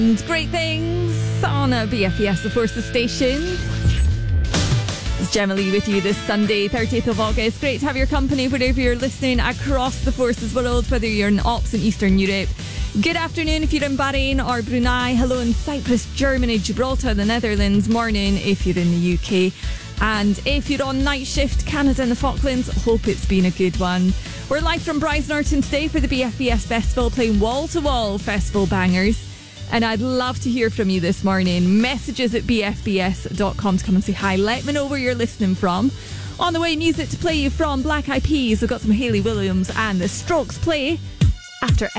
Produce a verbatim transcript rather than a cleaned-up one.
And great things on a B F E S, the Forces station. It's Gemma Lee with you this Sunday, thirtieth of August. Great to have your company wherever you're listening across the Forces world, whether you're in Ops in Eastern Europe. Good afternoon if you're in Bahrain or Brunei. Hello in Cyprus, Germany, Gibraltar, the Netherlands. Morning if you're in the U K. And if you're on night shift, Canada and the Falklands, hope it's been a good one. We're live from Brize Norton today for the B F B S Festival, playing wall-to-wall festival bangers. And I'd love to hear from you this morning. Messages at b f b s dot com to come and say hi. Let me know where you're listening from. On the way, music to play you from Black Eyed Peas. We've got some Hayley Williams and the Strokes play after